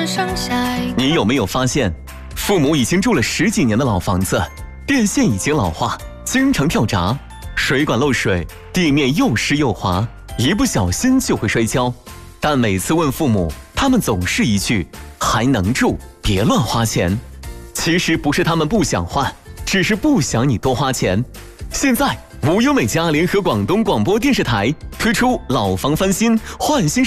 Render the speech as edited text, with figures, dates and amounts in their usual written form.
你有没有发现，父母已经住了10几年的老房子，电线已经老化，经常跳闸，水管漏水，地面又湿又滑，一不小心就会摔跤。但每次问父母，他们总是一句“还能住，别乱花钱”。其实不是他们不想换，只是不想你多花钱。现在无忧美家联合广东广播电视台推出老房翻新换新